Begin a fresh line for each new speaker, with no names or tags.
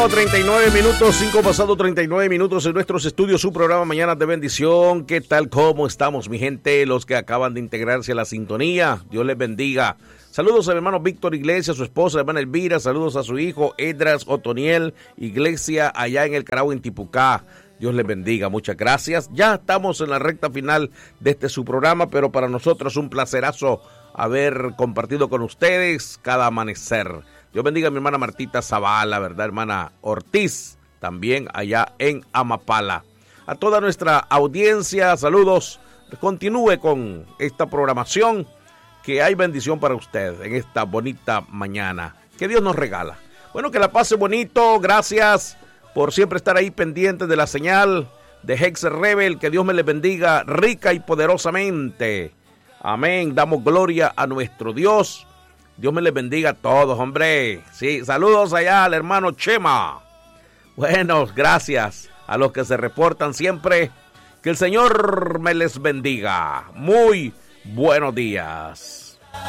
39 minutos, 5 pasado 39 minutos en nuestros estudios, su programa Mañanas de Bendición. ¿Qué tal? ¿Cómo estamos, mi gente? Los que acaban de integrarse a la sintonía, Dios les bendiga. Saludos al hermano Víctor Iglesias, su esposa, la hermana Elvira. Saludos a su hijo Edras Otoniel Iglesia, allá en el Carao, en Tipucá. Dios les bendiga, muchas gracias. Ya estamos en la recta final de su programa, pero para nosotros es un placerazo haber compartido con ustedes cada amanecer. Dios bendiga a mi hermana Martita Zavala, ¿verdad? Hermana Ortiz, también allá en Amapala. A toda nuestra audiencia, saludos. Continúe con esta programación, que hay bendición para usted en esta bonita mañana que Dios nos regala. Bueno, que la pase bonito. Gracias por siempre estar ahí pendientes de la señal de Hex Rebel. Que Dios me les bendiga rica y poderosamente. Amén. Damos gloria a nuestro Dios. Dios me les bendiga a todos, hombre. Sí, saludos allá al hermano Chema. Bueno, gracias a los que se reportan siempre. Que el Señor me les bendiga. Muy buenos días.